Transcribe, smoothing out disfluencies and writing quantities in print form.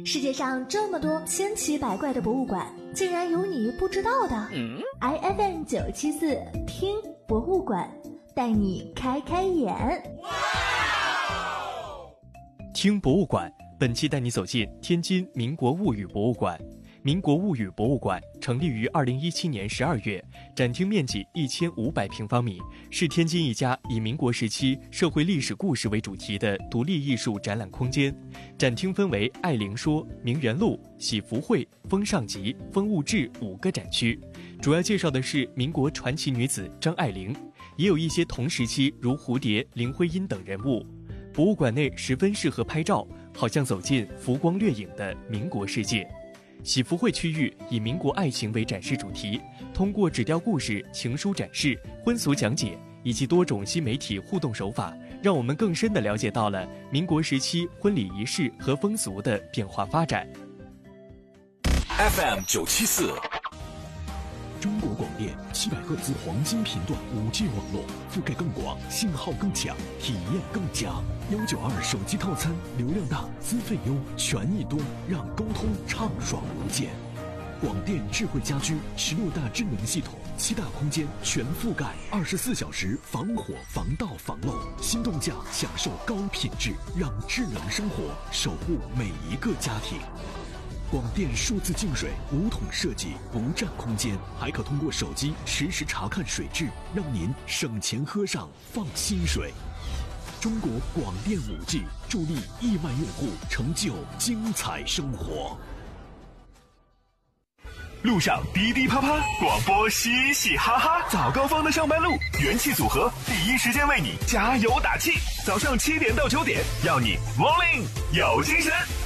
世界上这么多千奇百怪的博物馆，竟然有你不知道的。IFM 974听博物馆，带你开开眼。 听博物馆，本期带你走进天津民国物语博物馆。民国物语博物馆成立于2017年12月，展厅面积1500平方米，是天津一家以民国时期社会历史故事为主题的独立艺术展览空间。展厅分为爱玲说、名园路、喜福会、风尚集、风物志5个展区，主要介绍的是民国传奇女子张爱玲，也有一些同时期如蝴蝶、林徽因等人物。博物馆内十分适合拍照，好像走进浮光掠影的民国世界。喜福会区域以民国爱情为展示主题，通过纸雕故事、情书展示、婚俗讲解以及多种新媒体互动手法，让我们更深地了解到了民国时期婚礼仪式和风俗的变化发展。 FM 974， 中国广电700赫兹黄金频段5G 网络，覆盖更广，信号更强，体验更佳。192手机套餐，流量大，资费优，权益多，让沟通畅爽无间。广电智慧家居16大智能系统，7大空间全覆盖，24小时防火防盗防漏，心动价享受高品质，让智能生活守护每一个家庭。广电数字净水5桶设计，不占空间，还可通过手机实时查看水质，让您省钱喝上放心水。中国广电5G助力亿万用户成就精彩生活。 路上滴滴啪啪，广播嘻嘻哈哈，早高峰的上班路，元气组合第一时间为你加油打气。早上7点到9点，要你 Morning 有精神。